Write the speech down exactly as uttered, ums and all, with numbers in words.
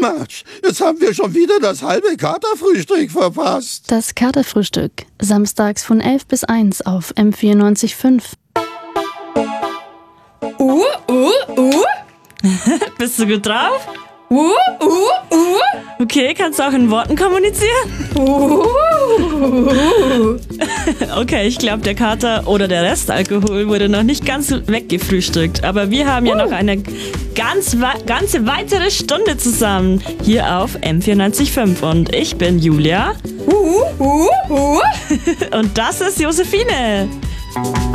Mensch, jetzt haben wir schon wieder das halbe Katerfrühstück verpasst. Das Katerfrühstück, samstags von elf bis eins auf M vierundneunzig Komma fünf. Uh, uh, uh. Bist du gut drauf? Uh, uh, uh. Okay, kannst du auch in Worten kommunizieren? Uh. Okay, ich glaube, der Kater oder der Restalkohol wurde noch nicht ganz weggefrühstückt. Aber wir haben ja noch eine ganz, ganze weitere Stunde zusammen hier auf M vierundneunzig Komma fünf. Und ich bin Julia. Uh, uh, uh. Und das ist Josephine.